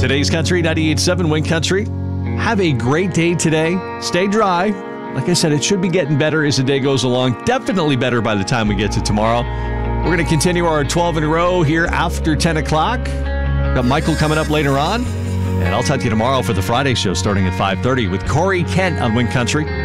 Today's Country 98.7 Wind Country. Have a great day today. Stay dry. Like I said, it should be getting better as the day goes along. Definitely better by the time we get to tomorrow. We're going to continue our 12 in a row here after 10 o'clock. Got Michael coming up later on. And I'll talk to you tomorrow for the Friday show starting at 5:30 with Corey Kent on Wind Country.